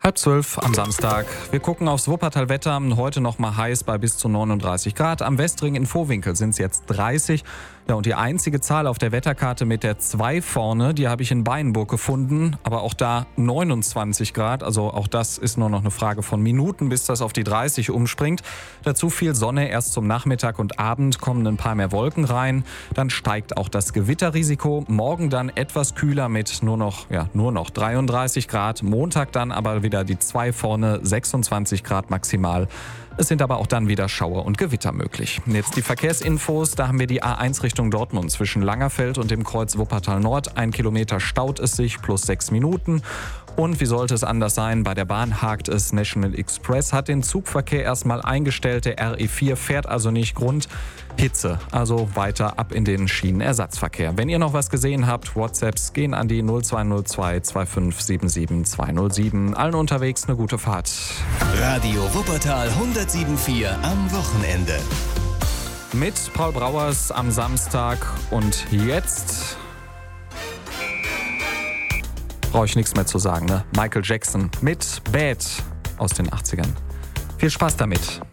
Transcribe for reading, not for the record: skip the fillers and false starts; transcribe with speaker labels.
Speaker 1: 11:30 am Samstag. Wir gucken aufs Wuppertal-Wetter. Heute noch mal heiß bei bis zu 39 Grad. Am Westring in Vohwinkel sind es jetzt 30. Ja, und die einzige Zahl auf der Wetterkarte mit der 2 vorne, die habe ich in Beinburg gefunden. Aber auch da 29 Grad. Also auch das ist nur noch eine Frage von Minuten, bis das auf die 30 umspringt. Dazu viel Sonne. Erst zum Nachmittag und Abend kommen ein paar mehr Wolken rein. Dann steigt auch das Gewitterrisiko. Morgen dann etwas kühler mit nur noch 33 Grad. Montag dann aber wieder die 2 vorne, 26 Grad maximal. Es sind aber auch dann wieder Schauer und Gewitter möglich. Jetzt die Verkehrsinfos. Da haben wir die A1 Richtung Dortmund zwischen Langerfeld und dem Kreuz Wuppertal Nord. 1 Kilometer staut es sich, plus 6 Minuten. Und wie sollte es anders sein? Bei der Bahn hakt es. National Express hat den Zugverkehr erstmal eingestellt. Der RE4 fährt also nicht. Grund Hitze. Also weiter ab in den Schienenersatzverkehr. Wenn ihr noch was gesehen habt, WhatsApps gehen an die 0202 2577 207. Allen unterwegs eine gute Fahrt.
Speaker 2: Radio Wuppertal 107.4 am Wochenende.
Speaker 1: Mit Paul Brauers am Samstag. Und jetzt brauche ich nichts mehr zu sagen, ne? Michael Jackson mit Bad aus den 80ern. Viel Spaß damit.